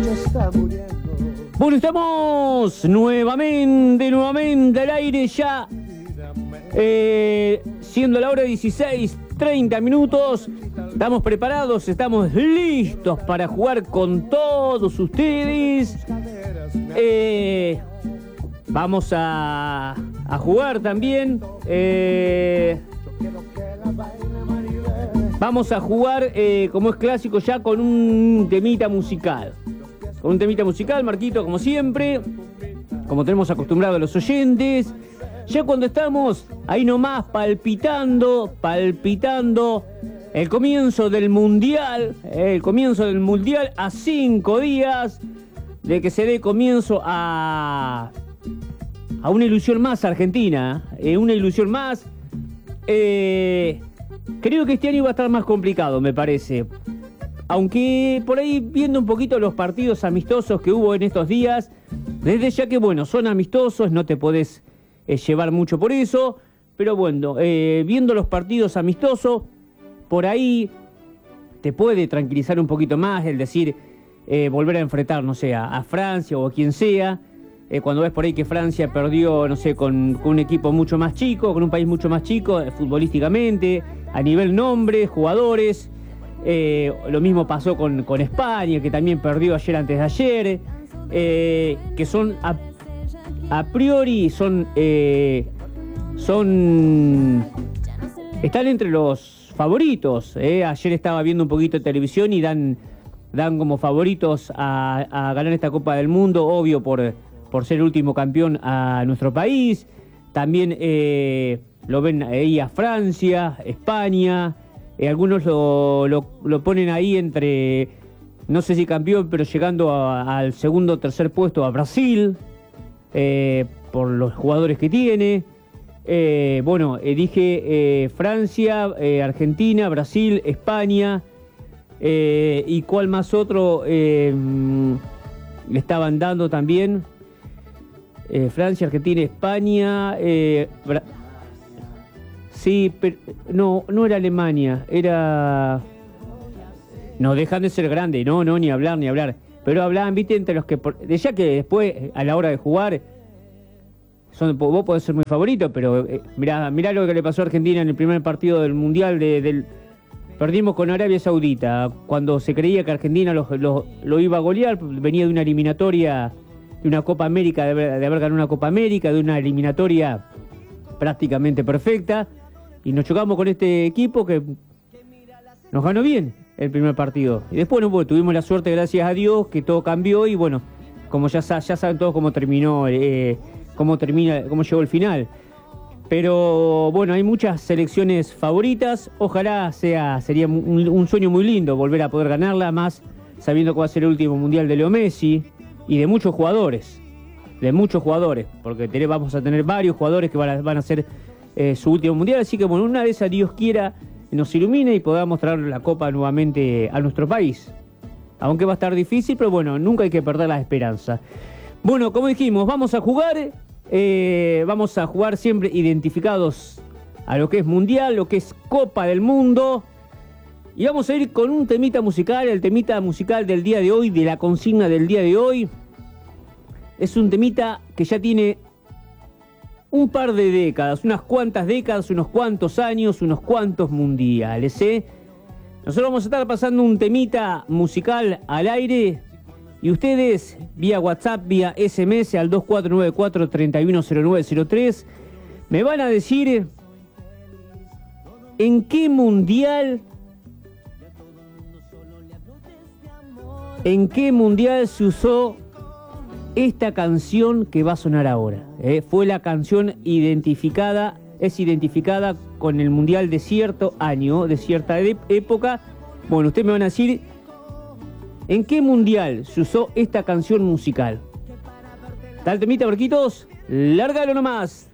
Bueno, estamos nuevamente al aire ya, siendo la hora 16:30 minutos. Estamos preparados, estamos listos para jugar con todos ustedes. Vamos a jugar también. Vamos a jugar, como es clásico, ya con un temita musical. Con un temita musical, Marquito, como siempre, como tenemos acostumbrado a los oyentes. Ya cuando estamos ahí nomás palpitando el comienzo del Mundial, a 5 días de que se dé comienzo a una ilusión más argentina, una ilusión más. Creo que este año va a estar más complicado, me parece. Aunque por ahí, viendo un poquito los partidos amistosos que hubo en estos días, desde ya que, bueno, son amistosos, no te podés llevar mucho por eso, pero bueno, viendo los partidos amistosos, por ahí te puede tranquilizar un poquito más el decir, volver a enfrentar, no sé, a Francia o a quien sea, cuando ves por ahí que Francia perdió, no sé, con un equipo mucho más chico, con un país mucho más chico, futbolísticamente, a nivel nombre, jugadores. Lo mismo pasó con España, que también perdió ayer antes de ayer, que son a priori están entre los favoritos. Ayer estaba viendo un poquito de televisión y dan como favoritos a ganar esta Copa del Mundo, obvio por ser el último campeón a nuestro país. También lo ven ahí a Francia, España. Algunos lo ponen ahí entre, no sé si campeón, pero llegando al segundo o tercer puesto a Brasil, por los jugadores que tiene. Dije Francia, Argentina, Brasil, España, y cuál más otro le estaban dando también. Francia, Argentina, España, sí, pero no era Alemania, era... No, dejan de ser grandes, no, ni hablar. Pero hablaban, viste, entre los que... Ya que después, a la hora de jugar, vos podés ser muy favorito, pero mirá lo que le pasó a Argentina en el primer partido del Mundial perdimos con Arabia Saudita, cuando se creía que Argentina lo iba a golear. Venía de una eliminatoria, de una Copa América, de haber ganado una Copa América, de una eliminatoria prácticamente perfecta. Y nos chocamos con este equipo que nos ganó bien el primer partido. Y después tuvimos la suerte, gracias a Dios, que todo cambió. Y bueno, como ya saben todos cómo terminó, cómo llegó el final. Pero bueno, hay muchas selecciones favoritas. Ojalá sería un sueño muy lindo volver a poder ganarla, más sabiendo que va a ser el último mundial de Leo Messi y de muchos jugadores. Porque vamos a tener varios jugadores que van a ser su último mundial, así que bueno, una vez a Dios quiera nos ilumine y podamos traer la Copa nuevamente a nuestro país. Aunque va a estar difícil, pero bueno, nunca hay que perder la esperanza. Bueno, como dijimos, vamos a jugar siempre identificados a lo que es mundial, lo que es Copa del Mundo. Y vamos a ir con un temita musical, el temita musical del día de hoy, de la consigna del día de hoy. Es un temita que ya tiene un par de décadas, unas cuantas décadas, unos cuantos años, unos cuantos mundiales, Nosotros vamos a estar pasando un temita musical al aire y ustedes vía WhatsApp, vía SMS al 2494-310903 me van a decir en qué mundial se usó esta canción que va a sonar ahora. Fue la canción identificada con el mundial de cierto año, de cierta época. Bueno, ustedes me van a decir en qué mundial se usó esta canción musical. ¿Tal temita, Marquitos? Lárgalo nomás.